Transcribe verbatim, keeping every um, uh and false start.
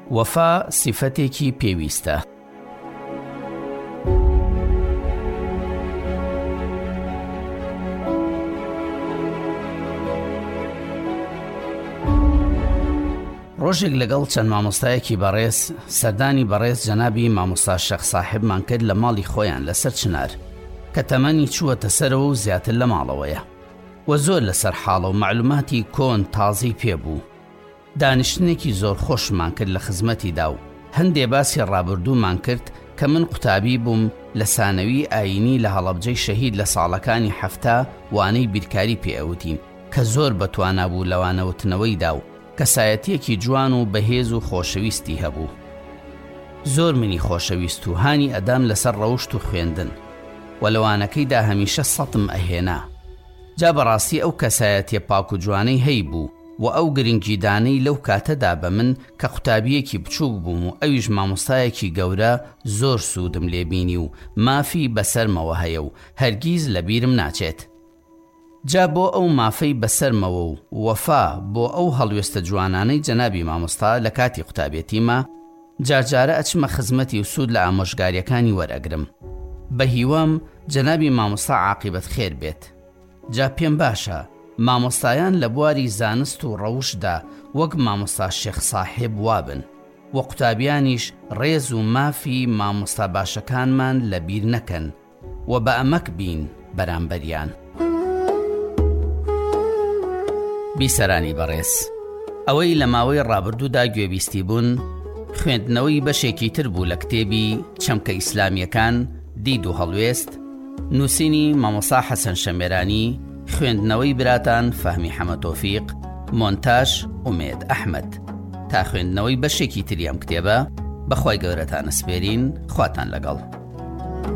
وەفا سیفەتێکی پێویستە. ڕۆژێک لەگەڵ چەند مامۆستایەکی بەڕێز سەردانی بەڕێز جەنابی مامۆستا شێخ ساحیبمان کرد لە ماڵی خۆیان لەسەر چنار کە تەمەنی چووەتە سەرەوە و زیاتر لە ماڵەوەیە و زۆر لەسەر حاڵە و معلوماتی کۆن تازی پێبوو. دانیشتنێکی زۆر خۆشمان کرد لە خزمەتیدا و هەندێ باسی ڕابردوومان کرد کە من قوتابی بووم لە سانەوی ئاینی لە هەڵەبجەی شەهید لە ساڵەکانی حەفتا وانەی بیرکاری پێئەوتیم کە زۆر بەتوانا بوو لەوانەوتنەوەیدا و کەسایەتیەکی جوان و بەهێز و خۆشەویستی هەبوو. زۆر منی خۆشەویست و هانی ئەدام لەسەر ڕەوشت و خوێندن و لەوانەکەیدا هەمیشە سەتم ئەهێنا. جا بەڕاستی ئەو کەسایەتیە پاک و جوانەی هەی بوو و ئەو گرنگیدانەی لەو کاتەدا بە من کە قوتابیەکی بچووک بووم و ئەویش مامۆستایەکی گەورە زۆر سوودم لێبینی و مافی بەسەرمەوە هەیە و هەرگیز لە بیرم ناچێت. جا بۆ ئەو مافەی بەسەرمەوە و وەفا بۆ ئەو هەڵوێستە جوانانەی جەنابی مامۆستا لە کاتی قوتابیەتیمە جارجارە ئەچمە خزمەتی و سوود لە ئامۆژگاریەکانی وەرئەگرم. بە هیوام جەنابی مامۆستا عاقیبەت خێر بێت. جا پێم باشە مامۆستایان لە بواری زانست و ڕەوشدا وەک مامۆستا شێخ ساحیب وابن و قوتابیانیش ڕێز و مافی مامۆستا باشەکانمان لە بیر نەکەن و بە ئەمەک بین بەرامبەریان. بیسەرانی بەڕێز، ئەوەی لە ماوەی ڕابردوودا گوێبیستی بوون خوێندنەوەی بەشێکی تر بوو لە کتێبی چەمکە ئیسلامیەکان دید و هەڵوێست نووسینی مامۆستا حەسەن شەمێرانی، خوێندنەوەی براتان فەهمی حەمە تۆفیق، مۆنتاژ ئومێد ئەحمەد. تا خوێندنەوەی بەشێکی تری ئەم کتێبە بەخوای گەورەتان ئەسپێرین. خواتان لەگەڵ.